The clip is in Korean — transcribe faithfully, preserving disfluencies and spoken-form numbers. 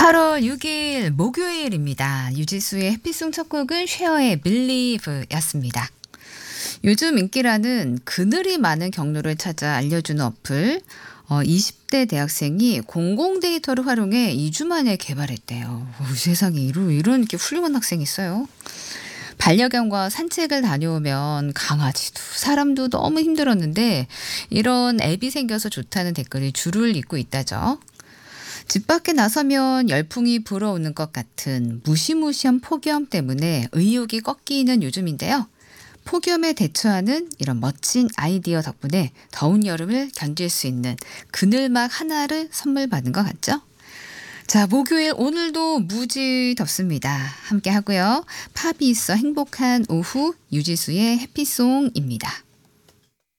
팔월 육일 목요일입니다. 유지수의 해피송 첫 곡은 쉐어의 Believe였습니다. 요즘 인기라는 그늘이 많은 경로를 찾아 알려주는 어플, 어, 이십 대 대학생이 공공 데이터를 활용해 이 주 만에 개발했대요. 오, 세상에 이런, 이런 이렇게 훌륭한 학생이 있어요. 반려견과 산책을 다녀오면 강아지도 사람도 너무 힘들었는데 이런 앱이 생겨서 좋다는 댓글이 줄을 잇고 있다죠. 집 밖에 나서면 열풍이 불어오는 것 같은 무시무시한 폭염 때문에 의욕이 꺾이는 요즘인데요. 폭염에 대처하는 이런 멋진 아이디어 덕분에 더운 여름을 견딜 수 있는 그늘막 하나를 선물 받은 것 같죠? 자, 목요일 오늘도 무지 덥습니다. 함께 하고요. 팝이 있어 행복한 오후 유지수의 해피송입니다.